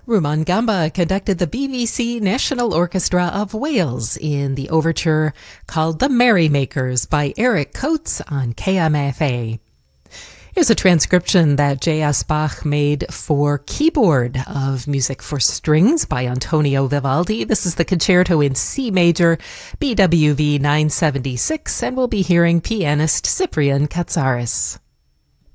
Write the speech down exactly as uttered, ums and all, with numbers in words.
Rumaan Gamba conducted the B B C National Orchestra of Wales in the overture called The Merrymakers by Eric Coates on K M F A. Here's a transcription that J S. Bach made for keyboard of music for strings by Antonio Vivaldi. This is the concerto in C major, B W V nine seventy-six, and we'll be hearing pianist Cyprian Katsaris.